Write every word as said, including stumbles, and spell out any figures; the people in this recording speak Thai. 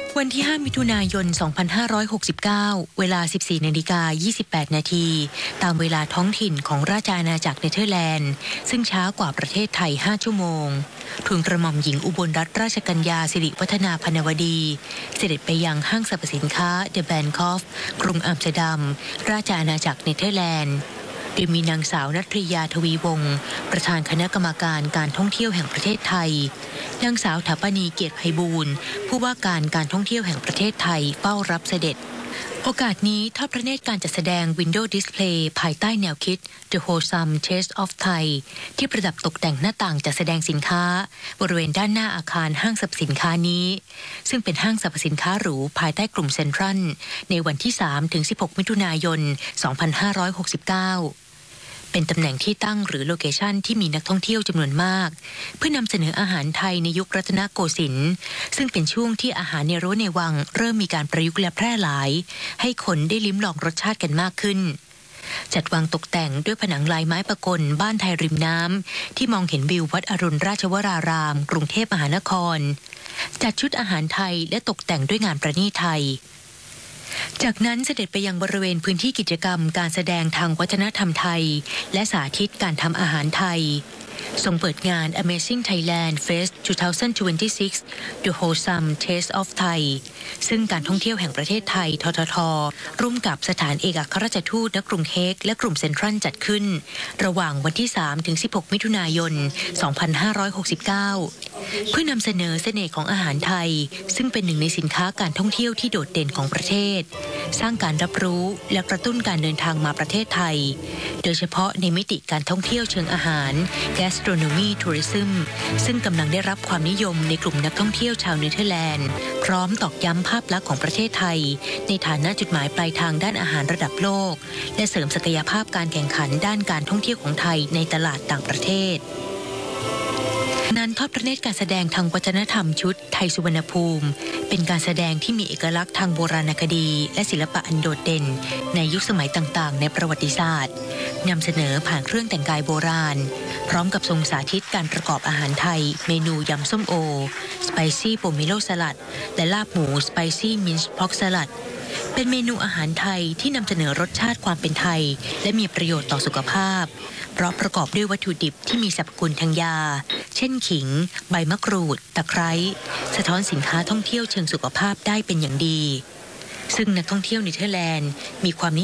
วันที่ห้ามิถุนายนสองพันห้าร้อยหกสิบเก้าเวลา สิบสี่นาฬิกายี่สิบแปดนาทีตามเวลาท้องถิ่นของราชอาณาจักรเนเธอร์แลนด์ซึ่งช้ากว่าประเทศไทยห้าชั่วโมงทูลกระหม่อมหญิงอุบลรัตนราชกัญญาสิริวัฒนาพรรณวดีเสด็จไปยังห้างสรรพสินค้าเดอะแบนคอฟกรุงอัมสเตอร์ดัมราชอาณาจักรเนเธอร์แลนด์โดยมีนางสาวนัทริยาทวีวงศ์ประธานคณะกรรมการการท่องเที่ยวแห่งประเทศไทยนางสาวถาปณีเกียรติไพบูลย์ผู้ว่าการการท่องเที่ยวแห่งประเทศไทยเฝ้ารับเสด็จโอกาสนี้ทอดพระเนตรการจัดแสดง Window Display ภายใต้แนวคิด The Wholesome Taste of Thai ที่ประดับตกแต่งหน้าต่างจัดแสดงสินค้าบริเวณด้านหน้าอาคารห้างสรรพสินค้านี้ซึ่งเป็นห้างสรรพสินค้าหรูภายใต้กลุ่มเซ็นทรัลในวันที่ สามถึงสิบหก มิถุนายน สองพันห้าร้อยหกสิบเก้าเป็นตำแหน่งที่ตั้งหรือโลเคชันที่มีนักท่องเที่ยวจำนวนมากเพื่อนำเสนออาหารไทยในยุครัตนโกสินทร์ซึ่งเป็นช่วงที่อาหารในรั้วในวังเริ่มมีการประยุกต์และแพร่หลายให้คนได้ลิ้มลองรสชาติกันมากขึ้นจัดวางตกแต่งด้วยผนังลายไม้ประกลบ้านไทยริมน้ำที่มองเห็นวิววัดอรุณราชวรารามกรุงเทพมหานครจัดชุดอาหารไทยและตกแต่งด้วยงานประณีตไทยจากนั้นเสด็จไปยังบริเวณพื้นที่กิจกรรมการแสดงทางวัฒนธรรมไทยและสาธิตการทำอาหารไทยทรงเปิดงาน Amazing Thailand Fest สองพันยี่สิบหก The Wholesome Taste of Thai ซึ่งการท่องเที่ยวแห่งประเทศไทยทททร่วมกับสถานเอกอัครราชทูตณกรุงเฮกและกลุ่มเซ็นทรัลจัดขึ้นระหว่างวันที่ สามถึงสิบหก มิถุนายน สองพันห้าร้อยหกสิบเก้า เพื่อนำเสนอเสน่ห์ของอาหารไทยซึ่งเป็นหนึ่งในสินค้าการท่องเที่ยวที่โดดเด่นของประเทศสร้างการรับรู้และกระตุ้นการเดินทางมาประเทศไทยโดยเฉพาะในมิติการท่องเที่ยวเชิงอาหาร Gastronomy Tourism ซึ่งกำลังได้รับความนิยมในกลุ่มนักท่องเที่ยวชาวเนเธอร์แลนด์พร้อมตอกย้ำภาพลักษณ์ของประเทศไทยในฐานะจุดหมายปลายทางด้านอาหารระดับโลกและเสริมศักยภาพการแข่งขันด้านการท่องเที่ยวของไทยในตลาดต่างประเทศนั้นทอดพระเนตรการแสดงทางวัฒนธรรมชุดไทยสุวรรณภูมิเป็นการแสดงที่มีเอกลักษณ์ทางโบราณคดีและศิลปะอันโดดเด่นในยุคสมัยต่างๆในประวัติศาสตร์นำเสนอผ่านเครื่องแต่งกายโบราณพร้อมกับทรงสาธิตการประกอบอาหารไทยเมนูยำส้มโอสไปซี่โปเมโลสลัดและลาบหมูสไปซี่มินซ์พ็อกสลัดเป็นเมนูอาหารไทยที่นำเสนอรสชาติความเป็นไทยและมีประโยชน์ต่อสุขภาพเพราะประกอบด้วยวัตถุดิบที่มีสรรพคุณทางยาเช่นขิงใบมะกรูดตะไคร้สะท้อนสินค้าท่องเที่ยวเชิงสุขภาพได้เป็นอย่างดีซึ่งนักท่องเที่ยวเนเธอร์แลนด์มีความนิ